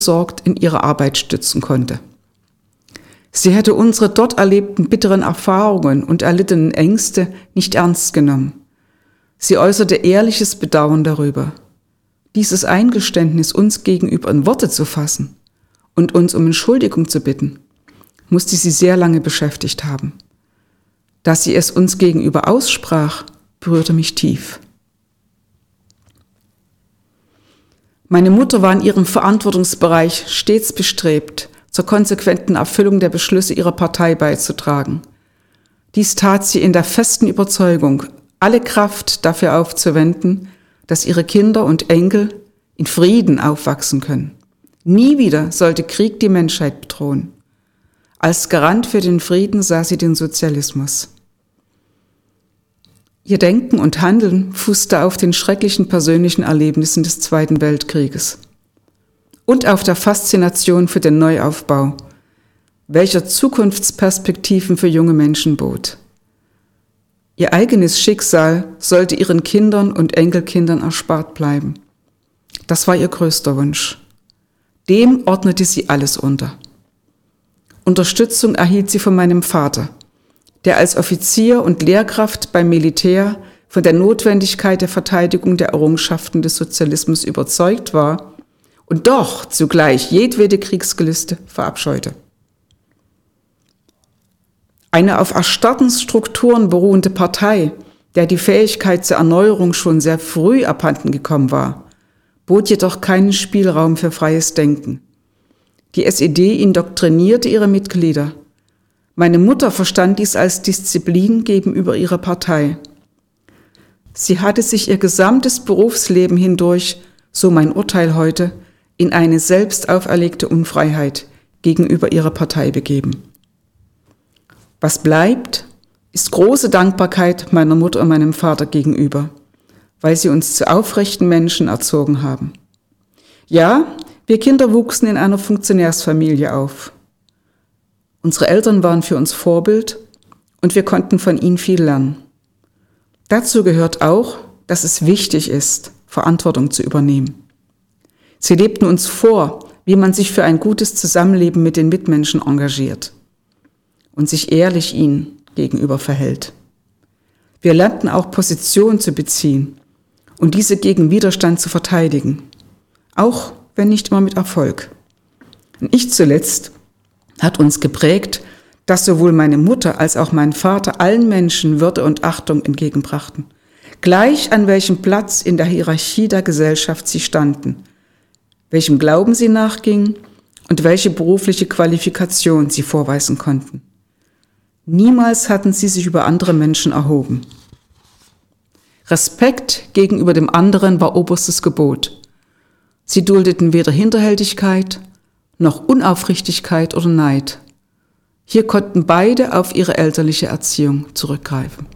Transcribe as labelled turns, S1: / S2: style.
S1: unbesorgt in ihrer Arbeit stützen konnte. Sie hätte unsere dort erlebten bitteren Erfahrungen und erlittenen Ängste nicht ernst genommen. Sie äußerte ehrliches Bedauern darüber. Dieses Eingeständnis uns gegenüber in Worte zu fassen und uns um Entschuldigung zu bitten, musste sie sehr lange beschäftigt haben. Dass sie es uns gegenüber aussprach, berührte mich tief. Meine Mutter war in ihrem Verantwortungsbereich stets bestrebt, zur konsequenten Erfüllung der Beschlüsse ihrer Partei beizutragen. Dies tat sie in der festen Überzeugung, alle Kraft dafür aufzuwenden, dass ihre Kinder und Enkel in Frieden aufwachsen können. Nie wieder sollte Krieg die Menschheit bedrohen. Als Garant für den Frieden sah sie den Sozialismus. Ihr Denken und Handeln fußte auf den schrecklichen persönlichen Erlebnissen des Zweiten Weltkrieges und auf der Faszination für den Neuaufbau, welcher Zukunftsperspektiven für junge Menschen bot. Ihr eigenes Schicksal sollte ihren Kindern und Enkelkindern erspart bleiben. Das war ihr größter Wunsch. Dem ordnete sie alles unter. Unterstützung erhielt sie von meinem Vater, der als Offizier und Lehrkraft beim Militär von der Notwendigkeit der Verteidigung der Errungenschaften des Sozialismus überzeugt war und doch zugleich jedwede Kriegsgelüste verabscheute. Eine auf erstarrten Strukturen beruhende Partei, der die Fähigkeit zur Erneuerung schon sehr früh abhanden gekommen war, bot jedoch keinen Spielraum für freies Denken. Die SED indoktrinierte ihre Mitglieder. Meine Mutter verstand dies als Disziplin gegenüber ihrer Partei. Sie hatte sich ihr gesamtes Berufsleben hindurch, so mein Urteil heute, in eine selbst auferlegte Unfreiheit gegenüber ihrer Partei begeben. Was bleibt, ist große Dankbarkeit meiner Mutter und meinem Vater gegenüber, weil sie uns zu aufrechten Menschen erzogen haben. Ja, wir Kinder wuchsen in einer Funktionärsfamilie auf. Unsere Eltern waren für uns Vorbild und wir konnten von ihnen viel lernen. Dazu gehört auch, dass es wichtig ist, Verantwortung zu übernehmen. Sie lebten uns vor, wie man sich für ein gutes Zusammenleben mit den Mitmenschen engagiert und sich ehrlich ihnen gegenüber verhält. Wir lernten auch Position zu beziehen und diese gegen Widerstand zu verteidigen, auch wenn nicht immer mit Erfolg. Und nicht zuletzt hat uns geprägt, dass sowohl meine Mutter als auch mein Vater allen Menschen Würde und Achtung entgegenbrachten, gleich an welchem Platz in der Hierarchie der Gesellschaft sie standen, welchem Glauben sie nachgingen und welche berufliche Qualifikation sie vorweisen konnten. Niemals hatten sie sich über andere Menschen erhoben. Respekt gegenüber dem anderen war oberstes Gebot. Sie duldeten weder Hinterhältigkeit noch Unaufrichtigkeit oder Neid. Hier konnten beide auf ihre elterliche Erziehung zurückgreifen.